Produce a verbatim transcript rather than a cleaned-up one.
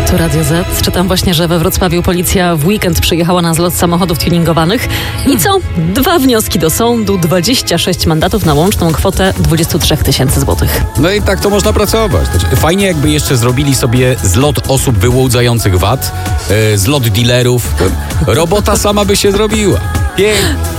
Tu Radio Z. Czytam właśnie, że we Wrocławiu policja w weekend przyjechała na zlot samochodów tuningowanych. I co? Dwa wnioski do sądu, dwadzieścia sześć mandatów na łączną kwotę dwadzieścia trzy tysięcy złotych. No i tak to można pracować. Znaczy, fajnie jakby jeszcze zrobili sobie zlot osób wyłudzających V A T, yy, zlot dealerów. Robota sama by się zrobiła. Pięknie.